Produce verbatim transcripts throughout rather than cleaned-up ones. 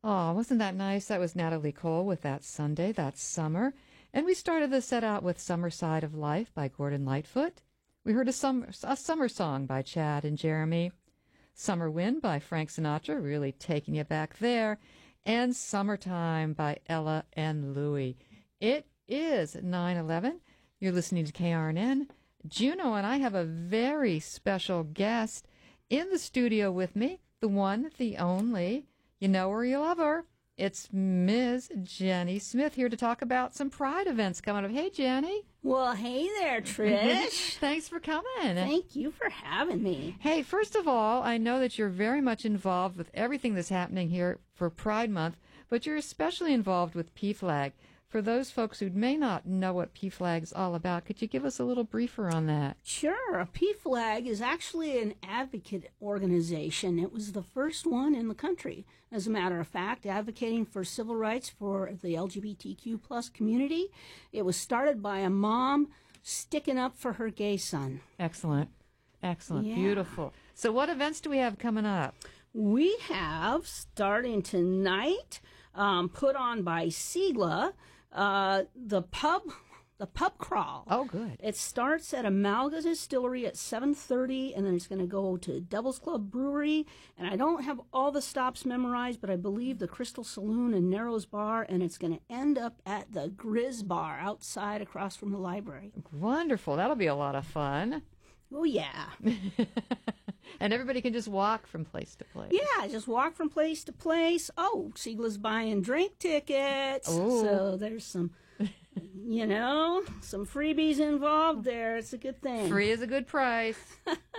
Oh, wasn't that nice? That was Natalie Cole with That Sunday, That's Summer. And we started the set out with Summer Side of Life by Gordon Lightfoot. We heard a summer, a summer song by Chad and Jeremy. Summer Wind by Frank Sinatra, really taking you back there. And Summertime by Ella and Louie. It is nine eleven. You're listening to K R N N. Juno and I have a very special guest in the studio with me, the one, the only, you know her, you love her. It's Miz Jenny Smith here to talk about some Pride events coming up. Hey, Jenny. Well, hey there, Trish. Thanks for coming. Thank you for having me. Hey, first of all, I know that you're very much involved with everything that's happening here for Pride Month, but you're especially involved with P FLAG. For those folks who may not know what P FLAG is all about, could you give us a little briefer on that? Sure. P FLAG is actually an advocate organization. It was the first one in the country, as a matter of fact, advocating for civil rights for the L G B T Q plus community. It was started by a mom sticking up for her gay son. Excellent. Excellent. Yeah. Beautiful. So what events do we have coming up? We have, starting tonight, um, put on by Sigla, uh, the pub the pub crawl. Oh, good. It starts at Amalga Distillery at seven thirty, and then it's going to go to Devil's Club Brewery. And I don't have all the stops memorized, but I believe the Crystal Saloon and Narrows Bar, and it's going to end up at the Grizz Bar outside across from the library. Wonderful. That'll be a lot of fun. Oh, yeah. And everybody can just walk from place to place. Yeah, just walk from place to place. Oh, Sigla's buying drink tickets. Ooh. So there's some, you know, some freebies involved there. It's a good thing. Free is a good price.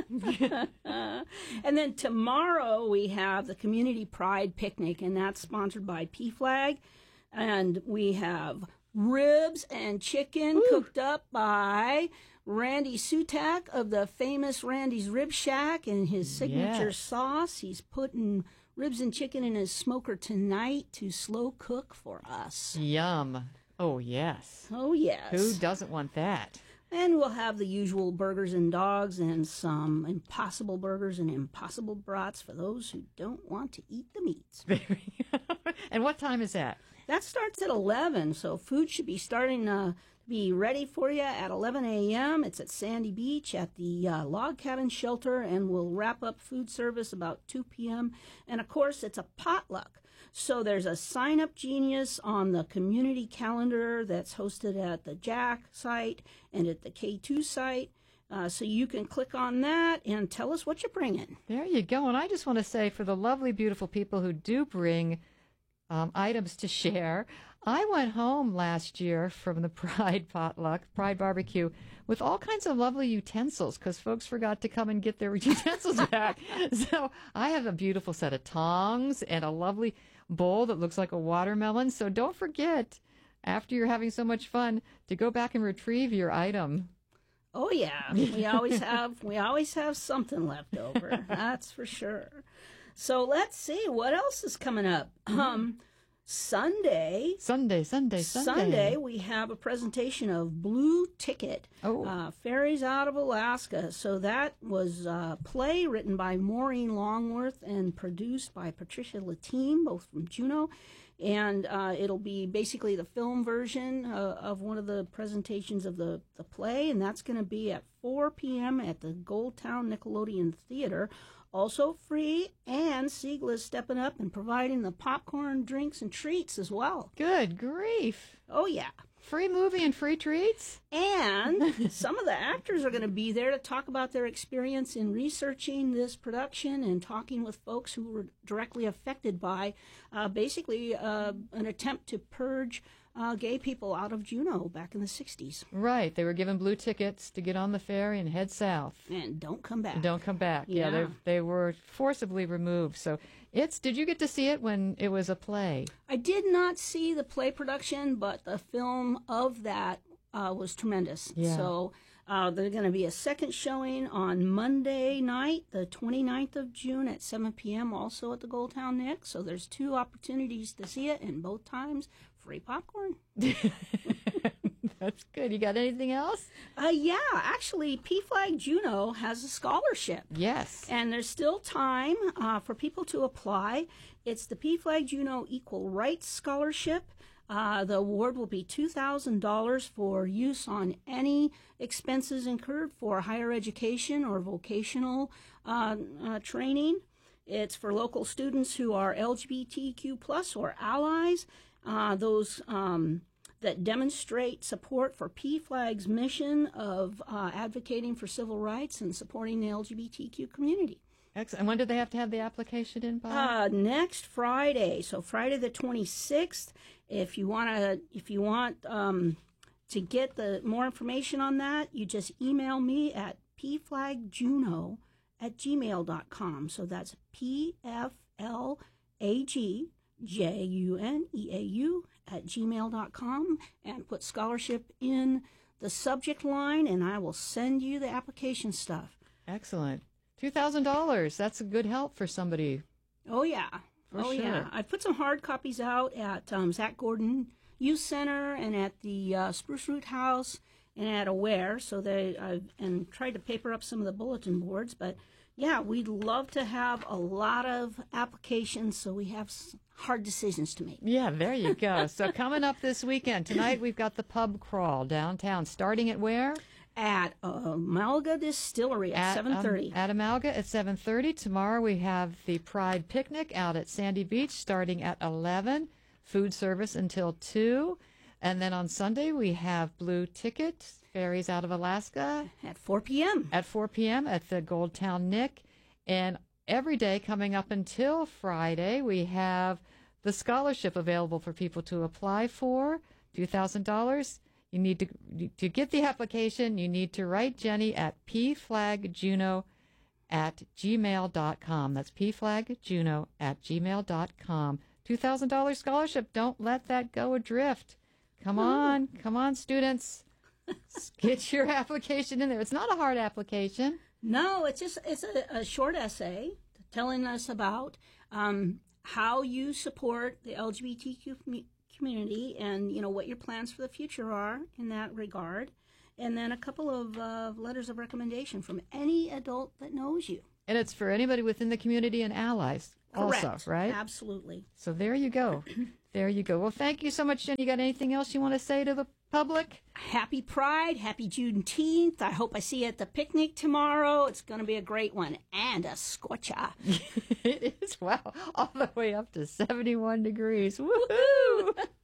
And then tomorrow we have the Community Pride Picnic, and that's sponsored by P FLAG. And we have ribs and chicken Ooh. cooked up by Randy Sutak of the famous Randy's Rib Shack and his signature Yes. sauce. He's putting ribs and chicken in his smoker tonight to slow cook for us. Yum. Oh, yes. Oh, yes. Who doesn't want that? And we'll have the usual burgers and dogs and some impossible burgers and impossible brats for those who don't want to eat the meats. And what time is that? That starts at eleven, so food should be starting uh, to be ready for you at eleven a.m. It's at Sandy Beach at the uh, Log Cabin Shelter, and we'll wrap up food service about two p.m. And, of course, it's a potluck. So there's a Sign Up Genius on the community calendar that's hosted at the Jack site and at the K two site. Uh, so you can click on that and tell us what you're bringing. There you go. And I just want to say, for the lovely, beautiful people who do bring um, items to share, I went home last year from the Pride potluck, Pride barbecue, with all kinds of lovely utensils because folks forgot to come and get their utensils back. So I have a beautiful set of tongs and a lovely bowl that looks like a watermelon. So don't forget, after you're having so much fun, to go back and retrieve your item. Oh yeah, we always have we always have something left over. That's for sure. So let's see what else is coming up. Um, Sunday, Sunday, Sunday, Sunday. Sunday, we have a presentation of Blue Ticket, Oh. uh, Fairies Out of Alaska. So that was a play written by Maureen Longworth and produced by Patricia Latine, both from Juno. And uh, it'll be basically the film version uh, of one of the presentations of the, the play, and that's going to be at four p.m. at the Goldtown Nickelodeon Theater. Also free, and Sigla's stepping up and providing the popcorn, drinks, and treats as well. Good grief. Oh, yeah. Free movie and free treats? And some of the actors are going to be there to talk about their experience in researching this production and talking with folks who were directly affected by uh, basically uh, an attempt to purge uh, gay people out of Juneau back in the sixties. Right. They were given blue tickets to get on the ferry and head south. And don't come back. And don't come back. Yeah, Yeah. they they were forcibly removed. So it's, did you get to see it when it was a play? I did not see the play production, but the film of that uh, was tremendous. Yeah. So uh, there's going to be a second showing on Monday night, the twenty-ninth of June at seven p.m., also at the Goldtown Nick. So there's two opportunities to see it, and both times free popcorn. That's good. You got anything else? Uh, yeah, actually, P Flag Juneau has a scholarship. Yes. And there's still time uh, for people to apply. It's the P Flag Juneau Equal Rights Scholarship. Uh, the award will be two thousand dollars for use on any expenses incurred for higher education or vocational uh, uh, training. It's for local students who are L G B T Q plus or allies, uh, those um, that demonstrate support for P Flag's mission of uh, advocating for civil rights and supporting the L G B T Q community. Excellent. And when do they have to have the application in by? Uh, next Friday, so Friday the twenty-sixth. If you want to, if you want um, to get the more information on that, you just email me at pflagjuneau at gmail dot com. So that's P F L A G J U N E A U at gmail dot com and put scholarship in the subject line, and I will send you the application stuff. Excellent. two thousand dollars. That's a good help for somebody. Oh, yeah. For oh, sure. yeah. I put some hard copies out at um, Zach Gordon Youth Center and at the uh, Spruce Root House and at Aware. So they uh, and tried to paper up some of the bulletin boards. But, yeah, we'd love to have a lot of applications so we have s- hard decisions to make. Yeah, there you go. So coming up this weekend, tonight we've got the pub crawl downtown, starting at where? At uh, Amalga Distillery at, At, seven thirty. Um, at Amalga at seven thirty. Tomorrow we have the Pride Picnic out at Sandy Beach starting at eleven. Food service until two. And then on Sunday we have Blue Ticket, ferries out of Alaska. At four p.m. At four p.m. at the Goldtown Nick. And every day coming up until Friday, we have the scholarship available for people to apply for, two thousand dollars. You need to to get the application, you need to write Jenny at pflagjuneau at gmail dot com. That's pflagjuneau at gmail dot com. two thousand dollars scholarship. Don't let that go adrift. Come on. Come on, students. Get your application in there. It's not a hard application. No, it's just it's a, a short essay telling us about um, how you support the L G B T Q community. community and you know what your plans for the future are in that regard, and then a couple of uh, letters of recommendation from any adult that knows you. And it's for anybody within the community and allies. Correct. Also, right? Absolutely. So there you go. There you go. Well, thank you so much, Jen. You got anything else you want to say to the public? Happy Pride, happy Juneteenth. I hope I see you at the picnic tomorrow. It's going to be a great one. And a scorcher. It is. Wow. All the way up to seventy-one degrees. Woohoo!